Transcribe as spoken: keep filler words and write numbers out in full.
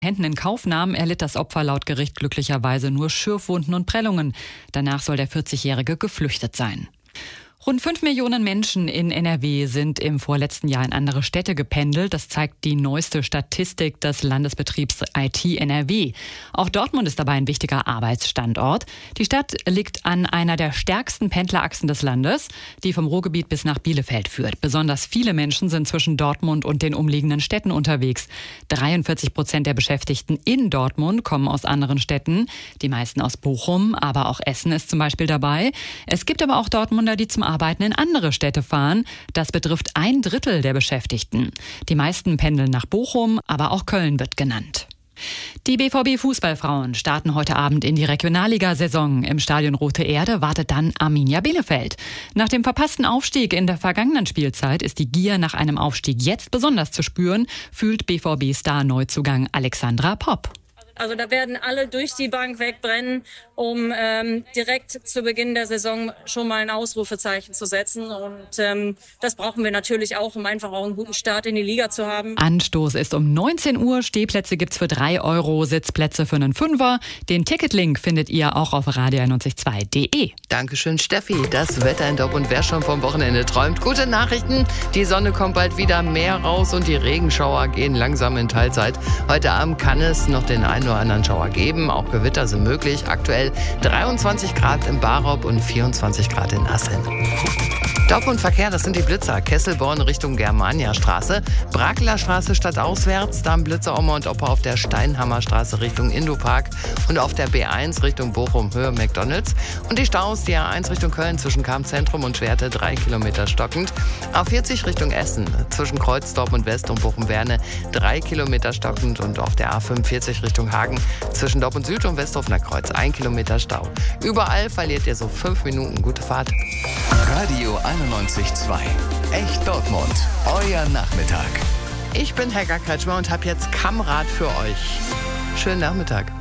Händen in Kauf nahm, erlitt das Opfer laut Gericht glücklicherweise nur Schürfwunden und Prellungen. Danach soll der vierzigjährige geflüchtet sein. Rund fünf Millionen Menschen in N R W sind im vorletzten Jahr in andere Städte gependelt. Das zeigt die neueste Statistik des Landesbetriebs I T N R W. Auch Dortmund ist dabei ein wichtiger Arbeitsstandort. Die Stadt liegt an einer der stärksten Pendlerachsen des Landes, die vom Ruhrgebiet bis nach Bielefeld führt. Besonders viele Menschen sind zwischen Dortmund und den umliegenden Städten unterwegs. dreiundvierzig Prozent der Beschäftigten in Dortmund kommen aus anderen Städten. Die meisten aus Bochum, aber auch Essen ist zum Beispiel dabei. Es gibt aber auch Dortmunder, die zum Arbeiten in andere Städte fahren. Das betrifft ein Drittel der Beschäftigten. Die meisten pendeln nach Bochum, aber auch Köln wird genannt. Die B V B-Fußballfrauen starten heute Abend in die Regionalliga-Saison. Im Stadion Rote Erde wartet dann Arminia Bielefeld. Nach dem verpassten Aufstieg in der vergangenen Spielzeit ist die Gier nach einem Aufstieg jetzt besonders zu spüren, fühlt B V B-Star-Neuzugang Alexandra Popp. Also da werden alle durch die Bank wegbrennen, um ähm, direkt zu Beginn der Saison schon mal ein Ausrufezeichen zu setzen. Und ähm, das brauchen wir natürlich auch, um einfach auch einen guten Start in die Liga zu haben. Anstoß ist um neunzehn Uhr. Stehplätze gibt's für drei Euro, Sitzplätze für einen Fünfer. Den Ticketlink findet ihr auch auf radio einundneunzig Komma zwei Punkt de. Dankeschön, Steffi. Das Wetter in Dortmund, wer schon vom Wochenende träumt. Gute Nachrichten. Die Sonne kommt bald wieder mehr raus und die Regenschauer gehen langsam in Teilzeit. Heute Abend kann es noch den einen oder anderen Schauer geben. Auch Gewitter sind möglich. Aktuell dreiundzwanzig Grad im Barob und vierundzwanzig Grad in Asseln. Dortmund Verkehr, das sind die Blitzer. Kesselborn Richtung Germania-Straße, Brakeler Straße stadtauswärts, dann Blitzer Oma und Opa auf der Steinhammerstraße Richtung Indopark und auf der B eins Richtung Bochum Höhe McDonalds. Und die Staus, die A eins Richtung Köln zwischen Kampzentrum und Schwerte, drei Kilometer stockend. A vierzig Richtung Essen zwischen Kreuzdorf und West und Bochum-Werne, drei Kilometer stockend. Und auf der A fünfundvierzig Richtung Hagen zwischen Dortmund Süd und Westhofener Kreuz, ein Kilometer Stau. Überall verliert ihr so fünf Minuten. Gute Fahrt. Radio einundneunzig Komma zwei. Echt Dortmund. Euer Nachmittag. Ich bin Helga Kretschmer und habe jetzt Kammrat für euch. Schönen Nachmittag.